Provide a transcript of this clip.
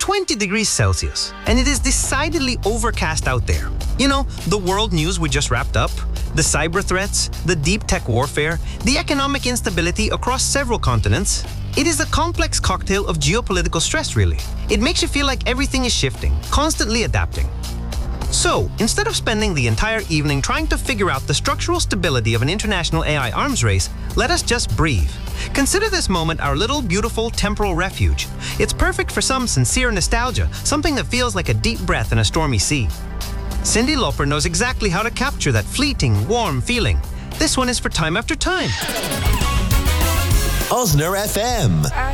20 degrees Celsius, and it is decidedly overcast out there. You know, the world news we just wrapped up, the cyber threats, the deep tech warfare, the economic instability across several continents. It is a complex cocktail of geopolitical stress, really. It makes you feel like everything is shifting, constantly adapting. So, instead of spending the entire evening trying to figure out the structural stability of an international AI arms race, let us just breathe. Consider this moment our little, beautiful temporal refuge. It's perfect for some sincere nostalgia, something that feels like a deep breath in a stormy sea. Cyndi Lauper knows exactly how to capture that fleeting, warm feeling. This one is for time after time. Osner FM.